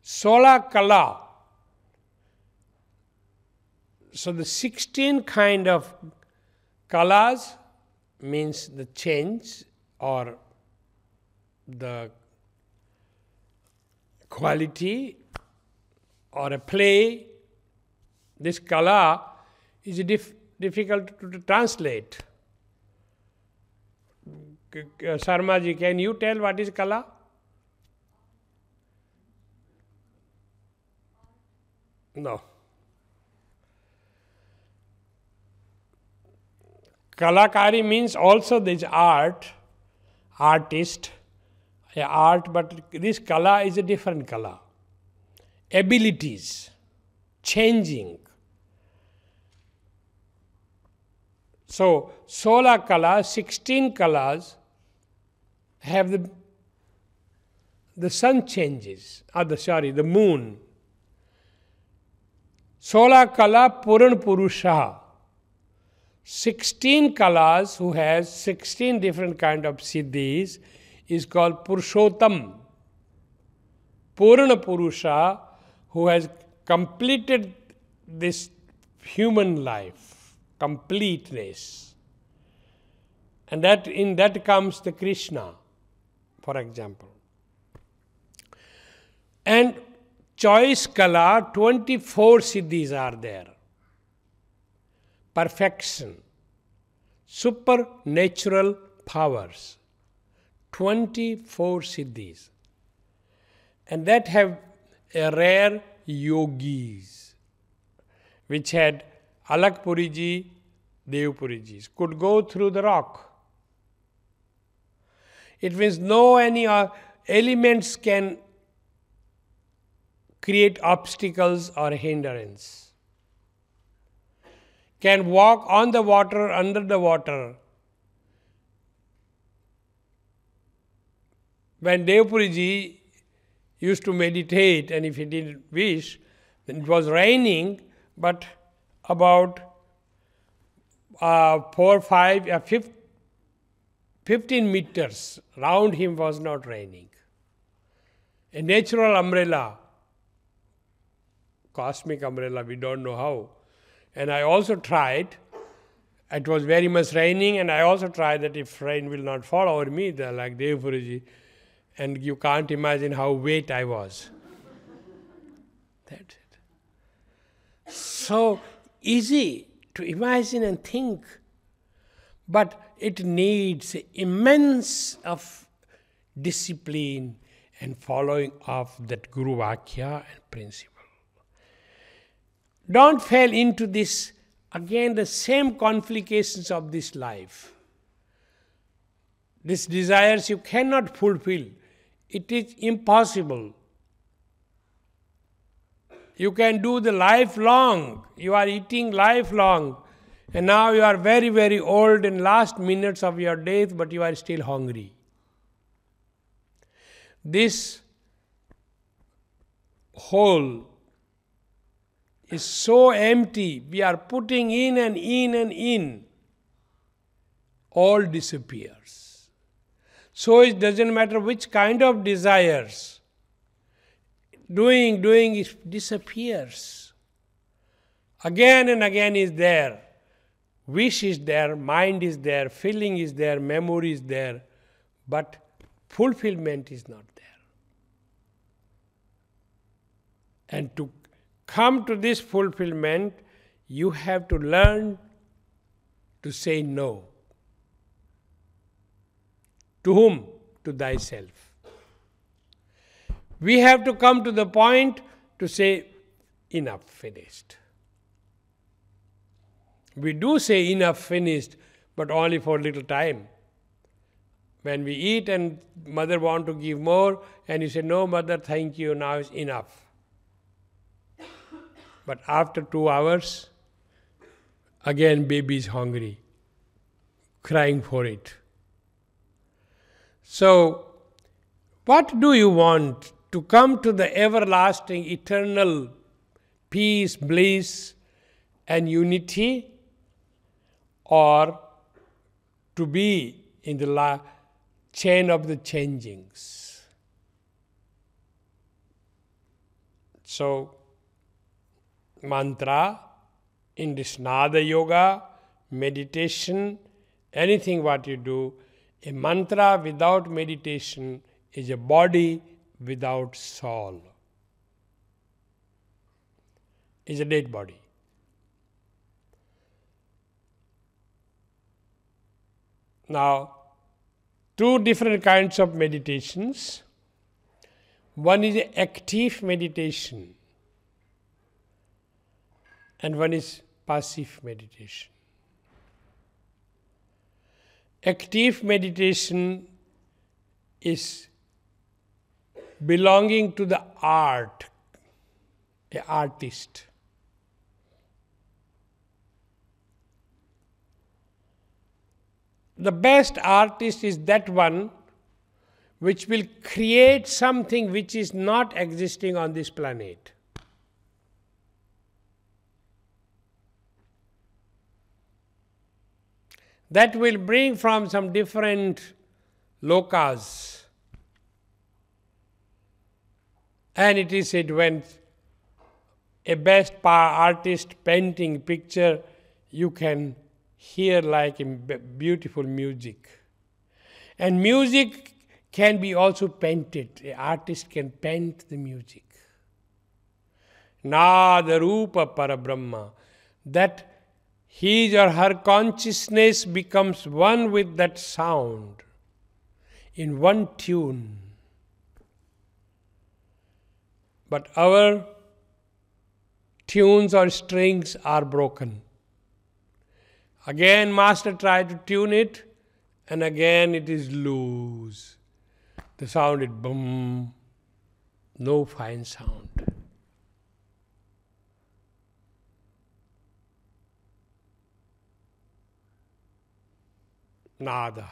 Sola Kala. So the 16 kind of kalas means the change or the quality or a play. This kala is difficult to translate. Sharmaji, can you tell what is kala? No. Kalakari means also this art, artist, art, but this kala is a different kala. Abilities, changing. So, Sola Kala, 16 kalas have the sun changes, the moon. Sola Kala Puran Purusha. 16 kalas who has 16 different kind of siddhis is called Purushottam. Purana Purusha who has completed this human life, completeness. And in that comes the Krishna, for example. And choice kala, 24 siddhis are there. Perfection, supernatural powers, 24 siddhis. And that have a rare yogis, which had Alak Puriji, Dev Purijis, could go through the rock. It means no any elements can create obstacles or hindrance. Can walk on the water, under the water. When Devpuriji used to meditate, and if he didn't wish, then it was raining, but about 15 meters round him was not raining. A natural umbrella, cosmic umbrella, we don't know how. And I also tried, it was very much raining, and I also tried that if rain will not fall over me, like Devpuriji, and you can't imagine how wet I was. That's it. So easy to imagine and think, but it needs immense of discipline and following of that Guru Vakya and principle. Don't fall into this, again, the same complications of this life. These desires you cannot fulfill. It is impossible. You can do the lifelong. You are eating lifelong. And now you are very, very old in last minutes of your death, but you are still hungry. This hole is so empty, we are putting in and in and in, all disappears. So it doesn't matter which kind of desires, doing, it disappears. Again and again is there. Wish is there, mind is there, feeling is there, memory is there, but fulfillment is not there. And to come to this fulfillment, you have to learn to say no. To whom? To thyself. We have to come to the point to say, enough, finished. We do say enough, finished, but only for a little time. When we eat and mother want to give more, and you say, no mother, thank you, now it's enough. But after 2 hours, again baby is hungry, crying for it. So, what do you want? To come to the everlasting, eternal peace, bliss, and unity, or to be in the chain of the changings? So, mantra, in this Nada Yoga, meditation, anything what you do, a mantra without meditation is a body without soul. Is a dead body. Now, two different kinds of meditations. One is active meditation and one is passive meditation. Active meditation is belonging to the art, an artist. The best artist is that one which will create something which is not existing on this planet. That will bring from some different lokas. And it is said when a best artist painting picture, you can hear like a beautiful music. And music can be also painted. An artist can paint the music. Nada Rupa Parabrahma. That his or her consciousness becomes one with that sound in one tune. But our tunes or strings are broken. Again, Master tried to tune it, and again it is loose. The sound is boom, no fine sound. Nada.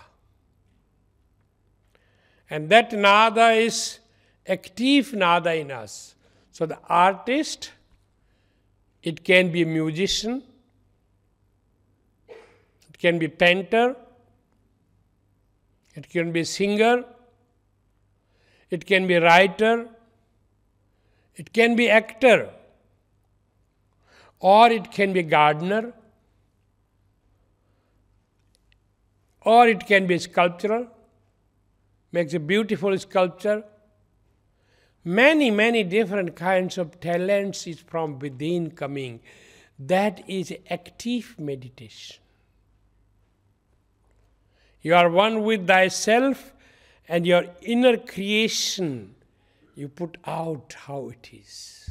And that nada is active nada in us. So the artist, it can be a musician, it can be a painter, it can be a singer, it can be a writer, it can be actor, or it can be a gardener, or it can be sculptural, makes a beautiful sculpture. Many, many different kinds of talents is from within coming. That is active meditation. You are one with thyself and your inner creation, you put out how it is.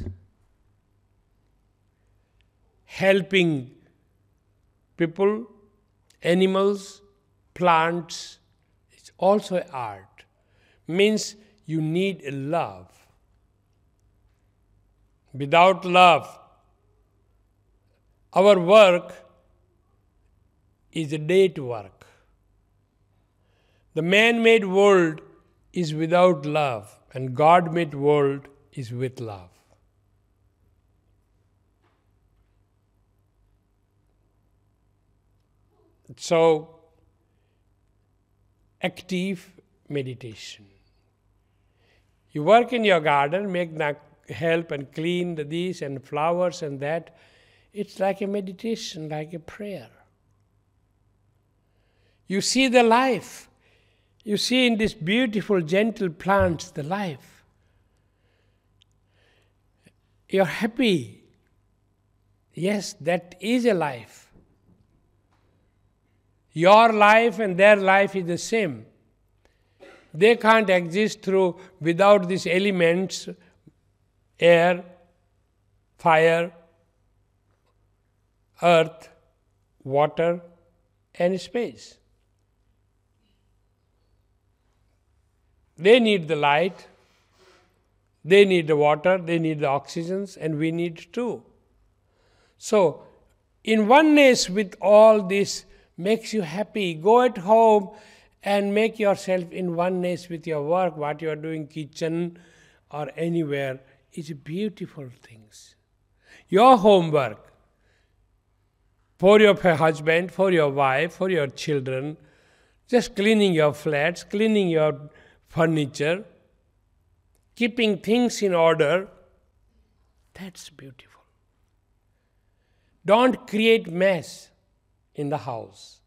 Helping people, animals, plants, it's also art. Means you need a love. Without love, our work is a dead work. The man-made world is without love, and God-made world is with love. So, active meditation. You work in your garden, help and clean this and flowers and that. It's like a meditation, like a prayer. You see the life. You see in these beautiful, gentle plants the life. You're happy. Yes, that is a life. Your life and their life is the same. They can't exist without these elements, air, fire, earth, water, and space. They need the light, they need the water, they need the oxygens, and we need too. So, in oneness with all this makes you happy. Go at home and make yourself in oneness with your work, what you are doing, kitchen or anywhere, is beautiful things. Your homework, for your husband, for your wife, for your children, just cleaning your flats, cleaning your furniture, keeping things in order, That's beautiful. Don't create mess in the house.